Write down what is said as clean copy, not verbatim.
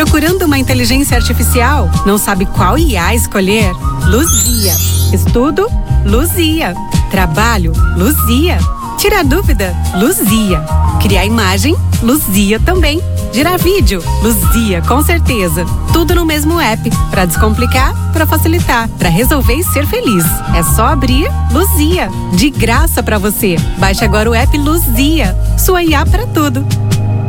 Procurando uma inteligência artificial? Não sabe qual IA escolher? Luzia. Estudo? Luzia. Trabalho? Luzia. Tirar dúvida? Luzia. Criar imagem? Luzia também. Gerar vídeo? Luzia, com certeza. Tudo no mesmo app. Para descomplicar, para facilitar, para resolver e ser feliz. É só abrir Luzia. De graça para você. Baixe agora o app Luzia. Sua IA para tudo.